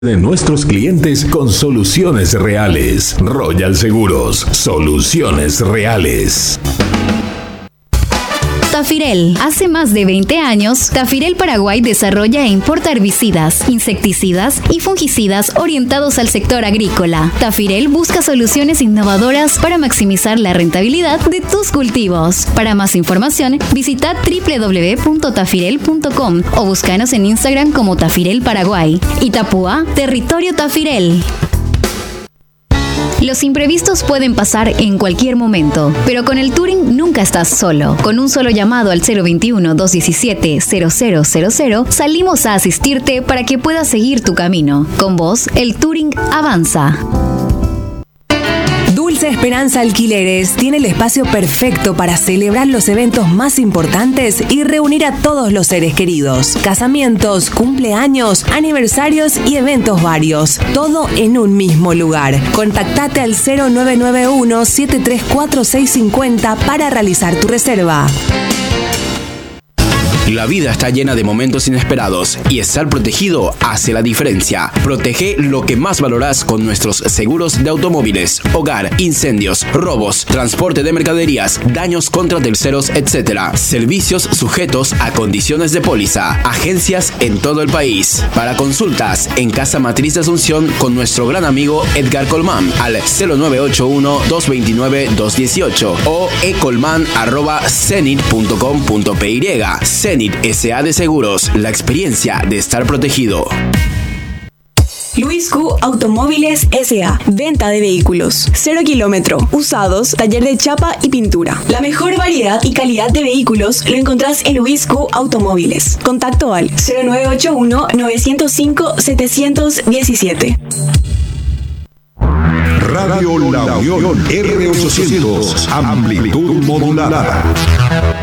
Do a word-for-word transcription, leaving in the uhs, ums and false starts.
de nuestros clientes con soluciones reales. Royal Seguros, soluciones reales. Tafirel. Hace más de veinte años, Tafirel Paraguay desarrolla e importa herbicidas, insecticidas y fungicidas orientados al sector agrícola. Tafirel busca soluciones innovadoras para maximizar la rentabilidad de tus cultivos. Para más información, visita doble u doble u doble u punto tafirel punto com o búscanos en Instagram como Tafirel Paraguay. Itapúa, territorio Tafirel. Los imprevistos pueden pasar en cualquier momento, pero con el Touring nunca estás solo. Con un solo llamado al cero veintiuno, dos diecisiete, cero cero cero cero, salimos a asistirte para que puedas seguir tu camino. Con vos, el Touring avanza. Dulce Esperanza Alquileres tiene el espacio perfecto para celebrar los eventos más importantes y reunir a todos los seres queridos. Casamientos, cumpleaños, aniversarios y eventos varios. Todo en un mismo lugar. Contactate al cero nueve nueve uno, siete tres cuatro, seis cinco cero para realizar tu reserva. La vida está llena de momentos inesperados y estar protegido hace la diferencia. Protege lo que más valorás con nuestros seguros de automóviles, hogar, incendios, robos, transporte de mercaderías, daños contra terceros, etcétera. Servicios sujetos a condiciones de póliza. Agencias en todo el país. Para consultas en Casa Matriz de Asunción con nuestro gran amigo Edgar Colmán al cero nueve ocho uno, dos dos nueve, dos uno ocho o ecolman arroba cenit punto com punto p y. Cenit S A de Seguros, la experiencia de estar protegido. Luis Q Automóviles S A. Venta de vehículos. Cero kilómetro. Usados. Taller de chapa y pintura. La mejor variedad y calidad de vehículos lo encontrás en Luis Q Automóviles. Contacto al cero nueve ocho uno, nueve cero cinco, siete uno siete. Radio La Unión R ochocientos, amplitud modulada.